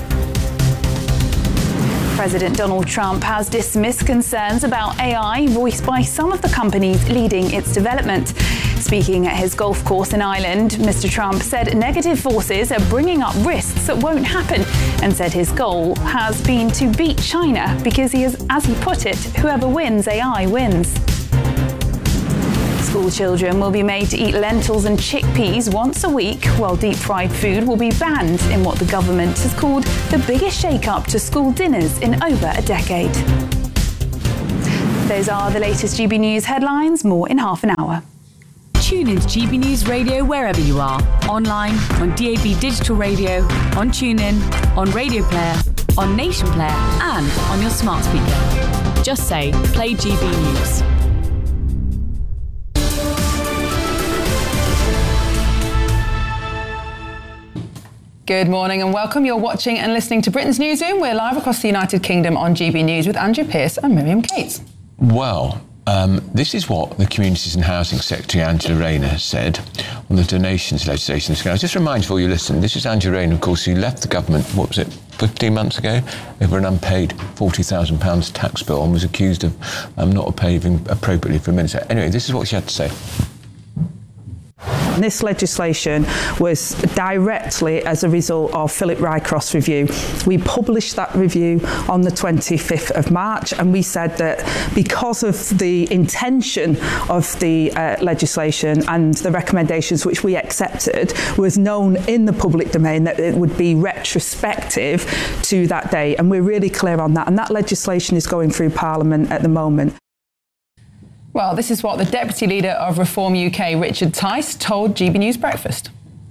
President Donald Trump has dismissed concerns about AI voiced by some of the companies leading its development. Speaking at his golf course in Ireland, Mr. Trump said negative forces are bringing up risks that won't happen and said his goal has been to beat China because he is, as he put it, whoever wins AI wins. School children will be made to eat lentils and chickpeas once a week, while deep-fried food will be banned in what the government has called the biggest shake-up to school dinners in over a decade. Those are the latest GB News headlines. More in half an hour.
Tune into GB News Radio wherever you are. Online, on DAB Digital Radio, on TuneIn, on Radio Player, on Nation Player, and on your smart speaker. Just say, play GB News.
Good morning and welcome. You're watching and listening to Britain's Newsroom. We're live across the United Kingdom on GB News with Andrew Pearce and Miriam Cates.
Well, this is what the Communities and Housing Secretary Angela Rayner has said on the donations legislation. I'll just remind you, before you listen, this is Angela Rayner, of course, who left the government, 15 months ago, over an unpaid £40,000 tax bill and was accused of not paying appropriately for a minister. Anyway, this is what she had to say.
This legislation was directly as a result of Philip Rycroft's review. We published that review on the 25th of March, and we said that because of the intention of the legislation and the recommendations which we accepted was known in the public domain, that it would be retrospective to that day, and we're really clear on that, and that legislation is going through Parliament at the moment.
Well, this is what the Deputy Leader of Reform UK, Richard Tice, told GB News Breakfast.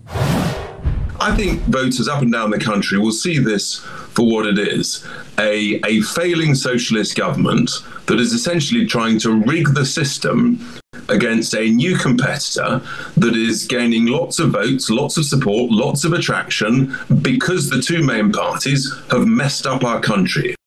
I think voters up and down the country will see this for what it is, a failing socialist government that is essentially trying to rig the system against a new competitor that is gaining lots of votes, lots of support, lots of attraction, because the two main parties have messed up our country.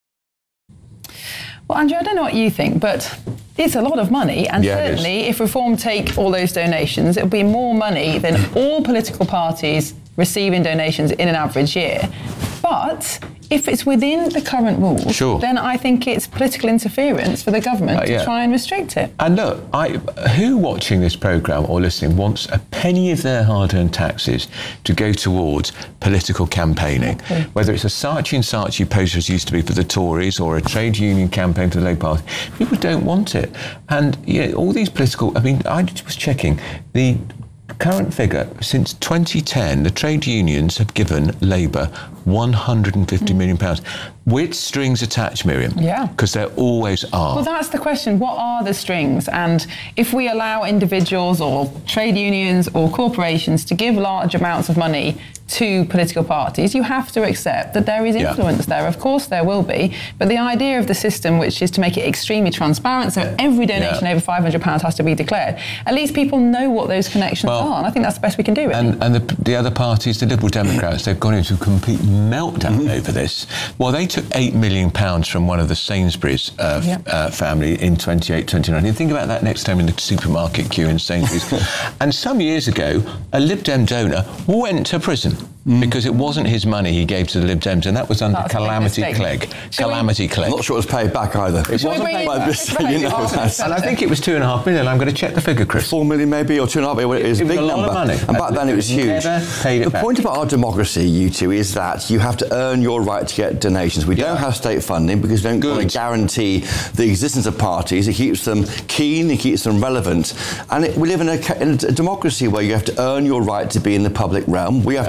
Well, Andrew, I don't know what you think, but it's a lot of money, and certainly if Reform take all those donations, it'll be more money than all political parties receive in donations in an average year. But if it's within the current rules, then I think it's political interference for the government to try and restrict it.
And look, who watching this programme or listening wants a penny of their hard-earned taxes to go towards political campaigning? Exactly. Whether it's a Saatchi and Saatchi poster as used to be for the Tories or a trade union campaign for the Labour Party, people don't want it. And all these political, I was checking the current figure, since 2010, the trade unions have given Labour £150 million. With strings attached, Miriam. Yeah. Because there always are.
Well, that's the question. What are the strings? And if we allow individuals or trade unions or corporations to give large amounts of money to political parties, you have to accept that there is influence there. Of course there will be. But the idea of the system, which is to make it extremely transparent, so every donation over £500 has to be declared, at least people know what those connections are. And I think that's the best we can do, really.
And the other parties, the Liberal Democrats, they've gone into a complete meltdown over this. Well, they took £8 million from one of the Sainsbury's family in 2019. Think about that next time in the supermarket queue in Sainsbury's. And some years ago, a Lib Dem donor went to prison because it wasn't his money he gave to the Lib Dems, and that was under Calamity Clegg. Calamity Clegg.
I'm not sure it was paid back either.
It wasn't paid back. And I think it was £2.5 million. I'm going to check the figure, Chris.
4 million maybe, or 2.5. It was a big number.
Lot of money.
And back then it was huge. The point about our democracy, you two, is that you have to earn your right to get donations. We don't have state funding because we don't want to guarantee the existence of parties. It keeps them keen, it keeps them relevant. And we live in a democracy where you have to earn your right to be in the public realm. We have to earn our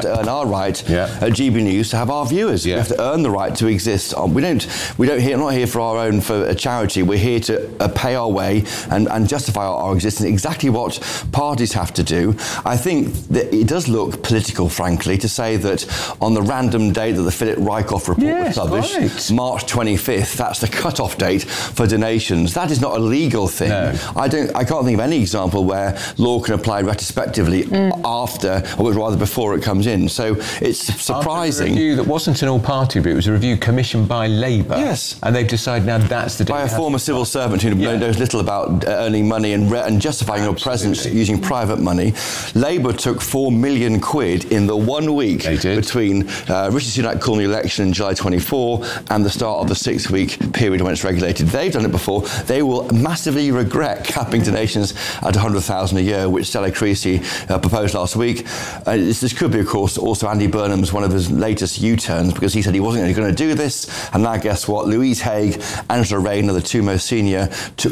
right at GB News to have our viewers. We have to earn the right to exist. We're not here for a charity. We're here to pay our way and justify our existence. Exactly what parties have to do. I think that it does look political, frankly, to say that on the random date that the Philip Rycroft report was published, March 25th, that's the cut-off date for donations. That is not a legal thing. No. I can't think of any example where law can apply retrospectively after, or rather before it comes in. So it's surprising.
After a review that wasn't an all-party review, it was a review commissioned by Labour.
Yes.
And they've decided now that's the day.
By a former civil servant who knows little about earning money and justifying your presence using private money. Labour took 4 million quid in the 1 week between Rishi Sunak calling the election in July 24 and the start of the 6-week period when it's regulated. They've done it before. They will massively regret capping donations at 100,000 a year, which Stella Creasy proposed last week. This could be, of course, also Andy Burnham's one of his latest U-turns, because he said he wasn't going to do this, and now guess what? Louise Haigh, Angela Rayner, the two most senior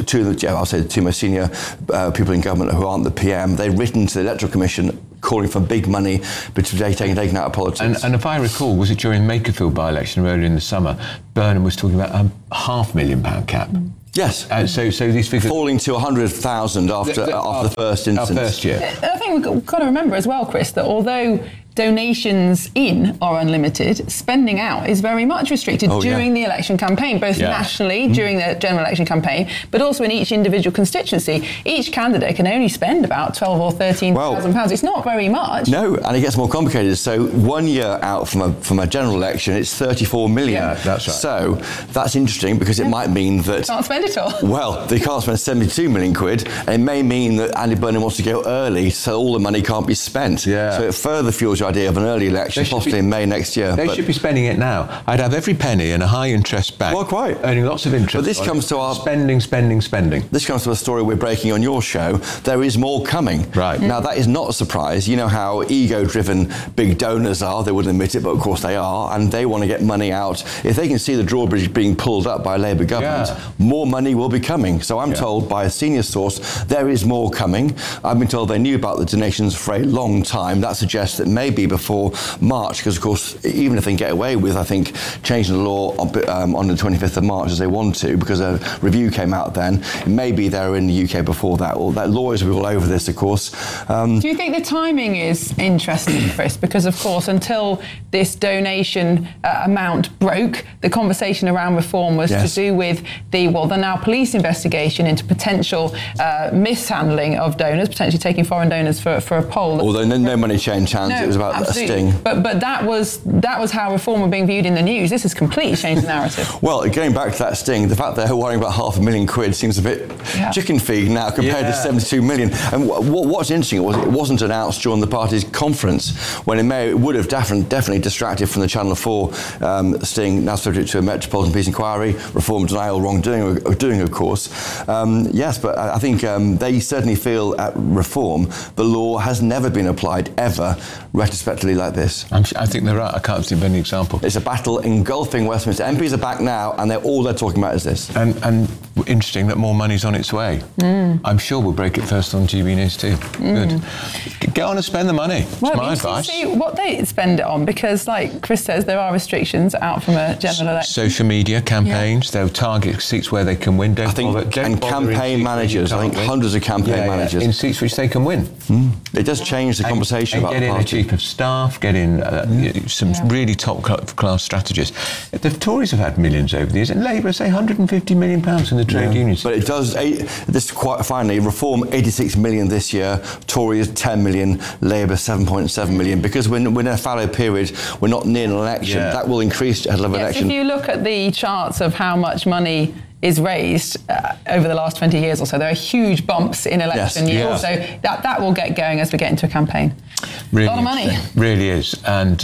people in government who aren't the PM, they've written to the Electoral Commission calling for big money to be taken out of politics.
And if I recall, was it during Makerfield by-election earlier in the summer, Burnham was talking about a £500,000 cap.
Yes.
So these figures
falling to 100,000 after the first instance.
Our first year.
I think we've got to remember as well, Chris, that although donations in are unlimited, spending out is very much restricted during the election campaign, both nationally during the general election campaign, but also in each individual constituency. Each candidate can only spend about £12,000 or £13,000. It's not very much.
No, and it gets more complicated. So 1 year out from a general election, it's 34 million.
Yeah, that's right.
So that's interesting, because it might mean that...
Can't spend it all.
Well, they can't spend 72 million quid, and it may mean that Andy Burnham wants to go early, so all the money can't be spent. Yeah. So it further fuels your idea of an early election, possibly in May next year.
They should be spending it now. I'd have every penny in a high-interest bank.
Well, quite.
Earning lots of interest.
But this comes to our...
Spending.
This comes to a story we're breaking on your show. There is more coming.
Right.
Now, that is not a surprise. You know how ego-driven big donors are. They wouldn't admit it, but of course they are. And they want to get money out. If they can see the drawbridge being pulled up by a Labour government, more money will be coming. So I'm told by a senior source, there is more coming. I've been told they knew about the donations for a long time. That suggests that maybe before March, because of course, even if they can get away with, I think, changing the law on the 25th of March as they want to, because a review came out then, maybe they're in the UK before that. Or that lawyers will be all over this, of course.
Do you think the timing is interesting, Chris? Because of course, until this donation amount broke, the conversation around reform was to do with the now police investigation into potential mishandling of donors, potentially taking foreign donors for a poll.
Although no money changed hands, it was about a sting.
But that was how reform were being viewed in the news. This has completely changed the narrative.
Well, going back to that sting, the fact they're worrying about £500,000 quid seems a bit chicken feed now compared to 72 million. And what's interesting was it wasn't announced during the party's conference, when in May it would have definitely distracted from the Channel 4 sting, now subject to a Metropolitan Police inquiry, reform, denial, wrongdoing, of course. Yes, but I think they certainly feel at reform the law has never been applied ever retrospectively like this.
I think they're right. I can't think of any example.
It's a battle engulfing Westminster. MPs are back now, and all they're talking about is this.
And interesting that more money's on its way. I'm sure we'll break it first on GB News too. Good. Get on and spend the money.
Well,
my advice.
See what they spend it on, because, like Chris says, there are restrictions out from a general election.
Social media campaigns. They'll target seats where they can win.
Campaign managers. I think hundreds of campaign managers
in seats which they can win.
It does change the conversation about the party.
Get in a chief of staff. Get in some really top class strategists. The Tories have had millions over the years, and Labour say £150 million in the trade unions.
But it does. This quite finally, Reform 86 million this year. Tories 10 million. Labour 7.7 million. Because we're in a fallow period, we're not near an election. That will increase ahead of an election.
If you look at the charts of how much money is raised over the last 20 years or so, there are huge bumps in election years. So that will get going as we get into a campaign.
Really,
a lot of money.
Really is. And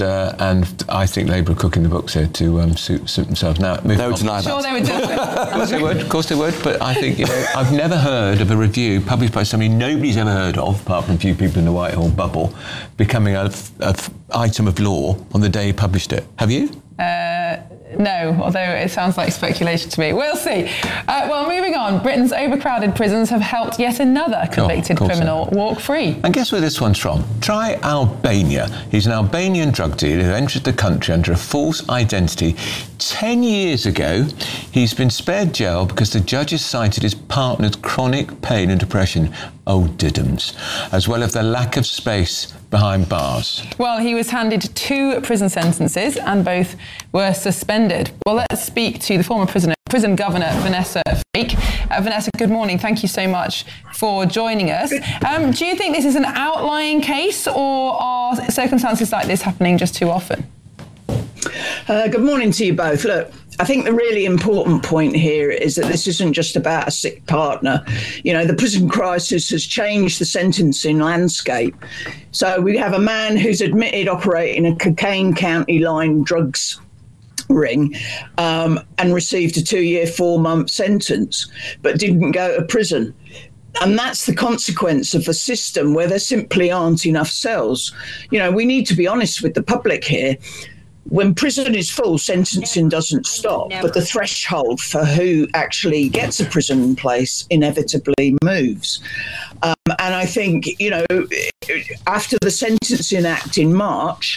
I think Labour are cooking the books here to suit themselves. Now,
they would deny that.
Sure, they would do it.
Of course they would. But I think, I've never heard of a review published by somebody nobody's ever heard of, apart from a few people in the Whitehall bubble, becoming an item of law on the day he published it. Have you?
No, although it sounds like speculation to me. We'll see. Well, moving on. Britain's overcrowded prisons have helped yet another convicted criminal walk free.
And guess where this one's from? Try Albania. He's an Albanian drug dealer who entered the country under a false identity 10 years ago. He's been spared jail because the judges cited his partner's chronic pain and depression, diddums, as well as the lack of space behind bars.
Well, he was handed 2 prison sentences and both were suspended. Well, let's speak to the former prison governor, Vanessa Frake. Vanessa, good morning. Thank you so much for joining us. Do you think this is an outlying case, or are circumstances like this happening just too often?
Good morning to you both. Look, I think the really important point here is that this isn't just about a sick partner. You know, the prison crisis has changed the sentencing landscape. So we have a man who's admitted operating a Cocaine County line drugs ring and received a 2-year, 4-month sentence, but didn't go to prison. And that's the consequence of a system where there simply aren't enough cells. You know, we need to be honest with the public here. When prison is full, sentencing doesn't stop, but the threshold for who actually gets a prison place inevitably moves. And I think, you know, after the Sentencing Act in March,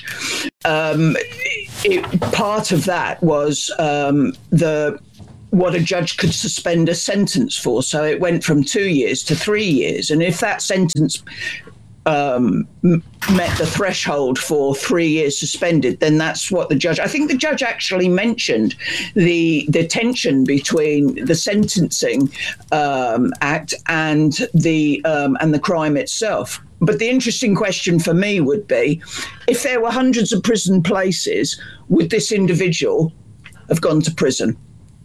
part of that was what a judge could suspend a sentence for. So it went from 2 years to 3 years. And if that sentence met the threshold for 3 years suspended, then that's what the judge... I think the judge actually mentioned the tension between the Sentencing Act and the crime itself. But the interesting question for me would be, if there were hundreds of prison places, would this individual have gone to prison?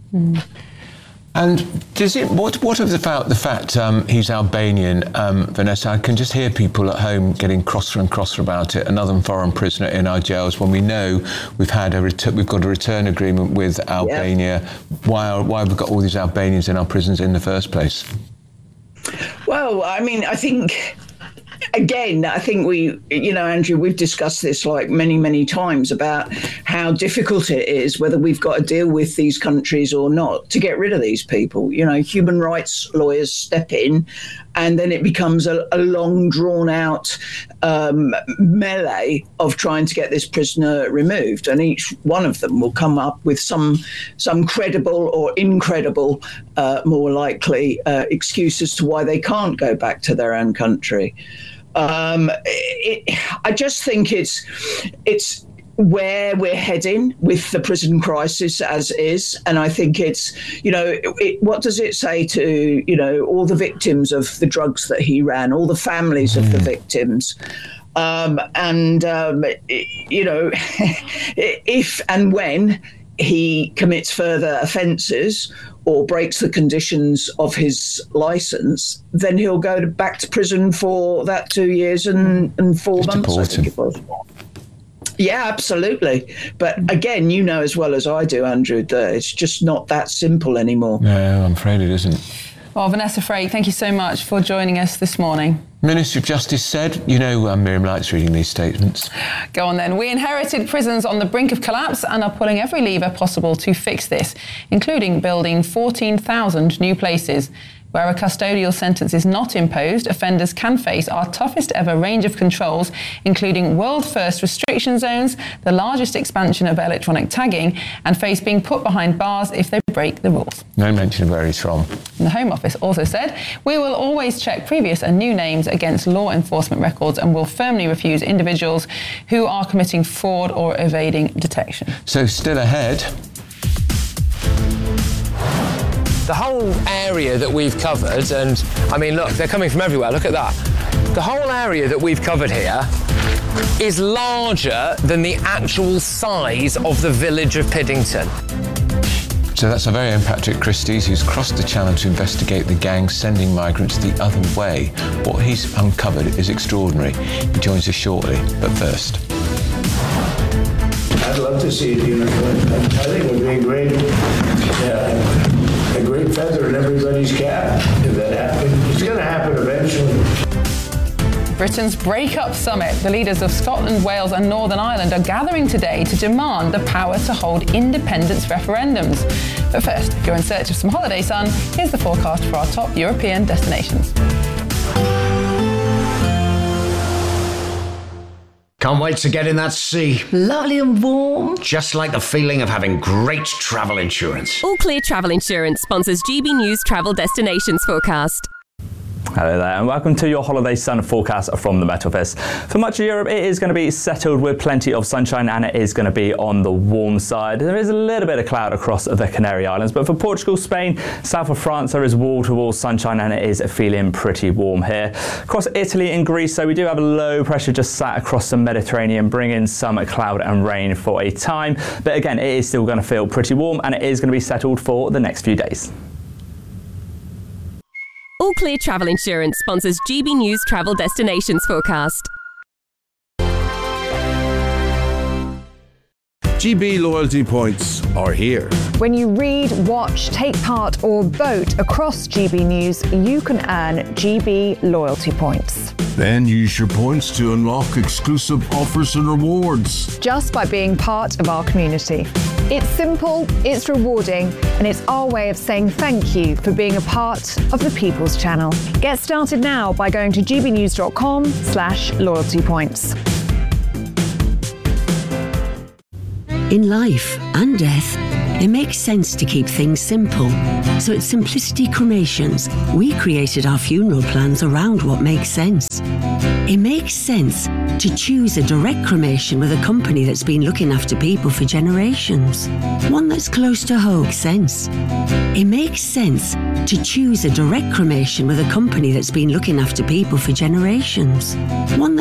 And does it? What about the fact he's Albanian, Vanessa? I can just hear people at home getting crosser and crosser about it. Another foreign prisoner in our jails. When we know we've got a return agreement with Albania. Yeah. Why have we got all these Albanians in our prisons in the first place?
Well, I mean, I think. Again, I think Andrew, we've discussed this like many, many times about how difficult it is, whether we've got to deal with these countries or not, to get rid of these people. You know, human rights lawyers step in and then it becomes a long, drawn-out melee of trying to get this prisoner removed. And each one of them will come up with some credible or incredible, more likely, excuse as to why they can't go back to their own country. I just think it's where we're heading with the prison crisis as is. And I think it's, what does it say to, all the victims of the drugs that he ran, all the families of the victims? If and when he commits further offences or breaks the conditions of his licence, then he'll go back to prison for that 2 years and 4 months, I think it was. Yeah, absolutely. But again, you know as well as I do, Andrew, that it's just not that simple anymore.
No, I'm afraid it isn't.
Well, Vanessa Frake, thank you so much for joining us this morning.
Minister of Justice said, Miriam likes reading these statements.
Go on then. We inherited prisons on the brink of collapse and are pulling every lever possible to fix this, including building 14,000 new places. Where a custodial sentence is not imposed, offenders can face our toughest ever range of controls, including world-first restriction zones, the largest expansion of electronic tagging, and face being put behind bars if they break the rules.
No mention of where he's from.
And the Home Office also said, we will always check previous and new names against law enforcement records and will firmly refuse individuals who are committing fraud or evading detection.
So still ahead...
The whole area that we've covered, and I mean, look, they're coming from everywhere. Look at that. The whole area that we've covered here is larger than the actual size of the village of Piddington.
So that's our very own Patrick Christys, who's crossed the channel to investigate the gang sending migrants the other way. What he's uncovered is extraordinary. He joins us shortly, but first.
I'd love to see it uniform. I think it would be a great feather in everybody's cap if that happened. It's going to happen eventually.
Britain's Break Up Summit. The leaders of Scotland, Wales and Northern Ireland are gathering today to demand the power to hold independence referendums. But first, if you're in search of some holiday sun, here's the forecast for our top European destinations.
Can't wait to get in that sea.
Lovely and warm.
Just like the feeling of having great travel insurance.
All Clear Travel Insurance sponsors GB News Travel Destinations Forecast.
Hello there and welcome to your holiday sun forecast from the Met Office. For much of Europe it is going to be settled with plenty of sunshine and it is going to be on the warm side. There is a little bit of cloud across the Canary Islands, but for Portugal, Spain, south of France there is wall-to-wall sunshine and it is feeling pretty warm here. Across Italy and Greece, so we do have a low pressure just sat across the Mediterranean, bringing some cloud and rain for a time, but again it is still going to feel pretty warm and it is going to be settled for the next few days.
All Clear Travel Insurance sponsors GB News Travel Destinations Forecast.
GB loyalty points are here.
When you read, watch, take part or vote across GB News, you can earn GB loyalty points.
Then use your points to unlock exclusive offers and rewards.
Just by being part of our community. It's simple, it's rewarding, and it's our way of saying thank you for being a part of the People's Channel. Get started now by going to gbnews.com/loyalty points.
In life and death, it makes sense to keep things simple. So at Simplicity Cremations, we created our funeral plans around what makes sense. It makes sense to choose a direct cremation with a company that's been looking after people for generations. One that's close to home makes sense. It makes sense to choose a direct cremation with a company that's been looking after people for generations. One